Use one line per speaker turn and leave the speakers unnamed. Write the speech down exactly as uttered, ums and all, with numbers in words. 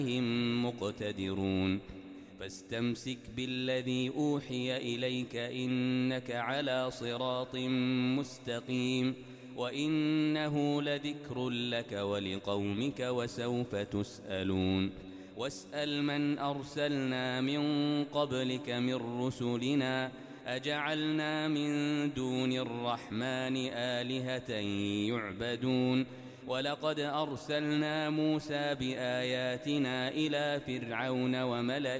عليهم مقتدرون فاستمسك بالذي أوحي إليك إنك على صراط مستقيم وإنه لذكر لك ولقومك وسوف تسألون واسأل من أرسلنا من قبلك من رسلنا أجعلنا من دون الرحمن آلهة يعبدون ولقد أرسلنا موسى بآياتنا إلى فرعون وملئه